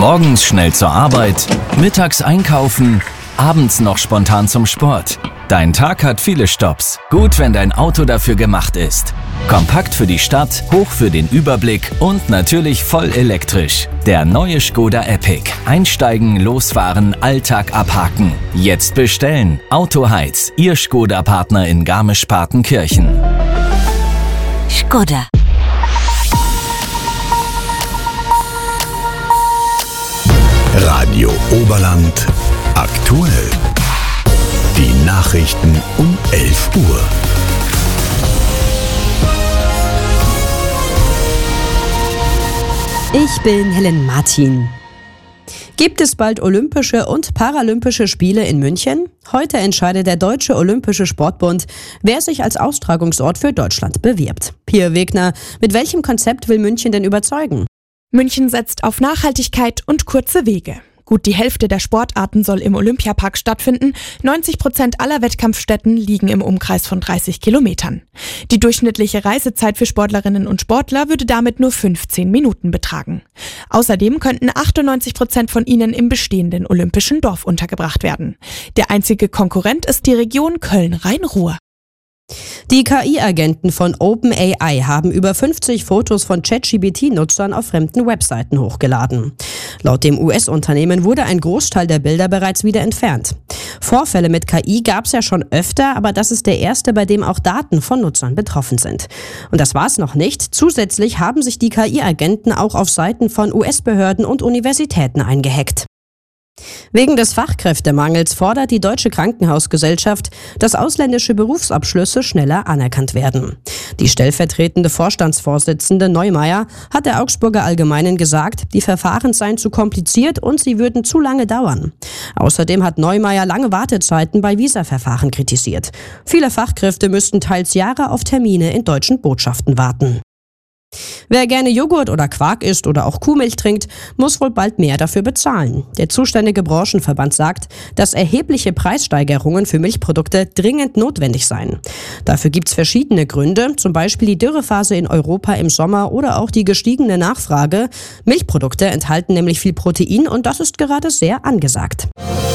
Morgens schnell zur Arbeit, mittags einkaufen, abends noch spontan zum Sport. Dein Tag hat viele Stopps. Gut, wenn dein Auto dafür gemacht ist. Kompakt für die Stadt, hoch für den Überblick und natürlich voll elektrisch. Der neue Škoda Epic. Einsteigen, losfahren, Alltag abhaken. Jetzt bestellen. Autoheiz, Ihr Škoda-Partner in Garmisch-Partenkirchen. Škoda. Radio Oberland aktuell. Die Nachrichten um 11 Uhr. Ich bin Helen Martin. Gibt es bald Olympische und Paralympische Spiele in München? Heute entscheidet der Deutsche Olympische Sportbund, wer sich als Austragungsort für Deutschland bewirbt. Pia Wegner, mit welchem Konzept will München denn überzeugen? München setzt auf Nachhaltigkeit und kurze Wege. Gut die Hälfte der Sportarten soll im Olympiapark stattfinden. 90% aller Wettkampfstätten liegen im Umkreis von 30 Kilometern. Die durchschnittliche Reisezeit für Sportlerinnen und Sportler würde damit nur 15 Minuten betragen. Außerdem könnten 98% von ihnen im bestehenden Olympischen Dorf untergebracht werden. Der einzige Konkurrent ist die Region Köln-Rhein-Ruhr. Die KI-Agenten von OpenAI haben über 50 Fotos von ChatGPT-Nutzern auf fremden Webseiten hochgeladen. Laut dem US-Unternehmen wurde ein Großteil der Bilder bereits wieder entfernt. Vorfälle mit KI gab es ja schon öfter, aber das ist der erste, bei dem auch Daten von Nutzern betroffen sind. Und das war's noch nicht. Zusätzlich haben sich die KI-Agenten auch auf Seiten von US-Behörden und Universitäten eingehackt. Wegen des Fachkräftemangels fordert die Deutsche Krankenhausgesellschaft, dass ausländische Berufsabschlüsse schneller anerkannt werden. Die stellvertretende Vorstandsvorsitzende Neumeier hat der Augsburger Allgemeinen gesagt, die Verfahren seien zu kompliziert und sie würden zu lange dauern. Außerdem hat Neumeier lange Wartezeiten bei Visaverfahren kritisiert. Viele Fachkräfte müssten teils Jahre auf Termine in deutschen Botschaften warten. Wer gerne Joghurt oder Quark isst oder auch Kuhmilch trinkt, muss wohl bald mehr dafür bezahlen. Der zuständige Branchenverband sagt, dass erhebliche Preissteigerungen für Milchprodukte dringend notwendig seien. Dafür gibt's verschiedene Gründe, zum Beispiel die Dürrephase in Europa im Sommer oder auch die gestiegene Nachfrage. Milchprodukte enthalten nämlich viel Protein und das ist gerade sehr angesagt.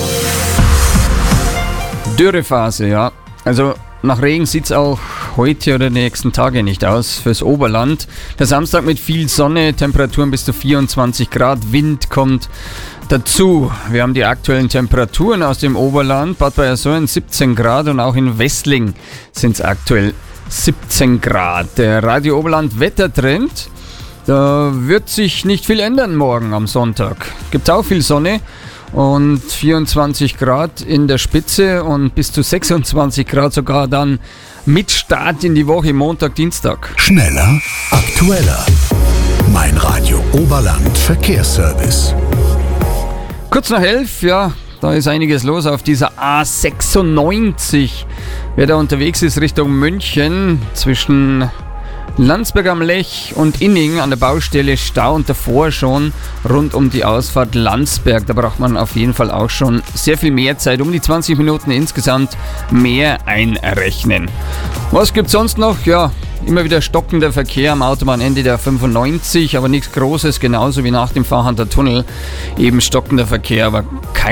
Dürrephase, ja. Also nach Regen sieht's auch heute oder die nächsten Tage nicht aus fürs Oberland. Der Samstag mit viel Sonne, Temperaturen bis zu 24 Grad, Wind kommt dazu. Wir haben die aktuellen Temperaturen aus dem Oberland. Bad Bayersoien 17 Grad und auch in Wessling sind es aktuell 17 Grad. Der Radio Oberland Wettertrend, da wird sich nicht viel ändern morgen am Sonntag. Gibt auch viel Sonne. Und 24 Grad in der Spitze und bis zu 26 Grad sogar dann mit Start in die Woche, Montag, Dienstag. Schneller, aktueller. Mein Radio Oberland Verkehrsservice. Kurz nach 11, ja, da ist einiges los auf dieser A96. Wer da unterwegs ist Richtung München, zwischen Landsberg am Lech und Inning an der Baustelle Stau und davor schon rund um die Ausfahrt Landsberg. Da braucht man auf jeden Fall auch schon sehr viel mehr Zeit, um die 20 Minuten insgesamt mehr einrechnen. Was gibt's sonst noch? Ja, immer wieder stockender Verkehr am Autobahnende der 95, aber nichts Großes, genauso wie nach dem Fahrhändler Tunnel. Eben stockender Verkehr, aber kein